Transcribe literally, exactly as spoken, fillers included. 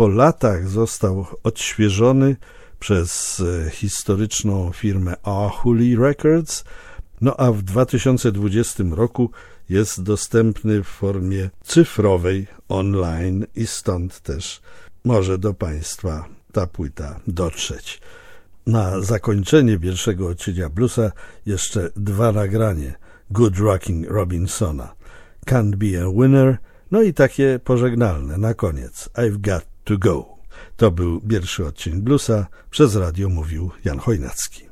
Po latach został odświeżony przez historyczną firmę Ahuli Records, no a w dwa tysiące dwudziestym roku jest dostępny w formie cyfrowej online i stąd też może do Państwa ta płyta dotrzeć. Na zakończenie pierwszego odcienia bluesa jeszcze dwa nagranie Good Rocking Robinsona, Can't Be a Winner, no i takie pożegnalne na koniec I've Got to Go. To był pierwszy odcień bluesa, przez radio mówił Jan Chojnacki.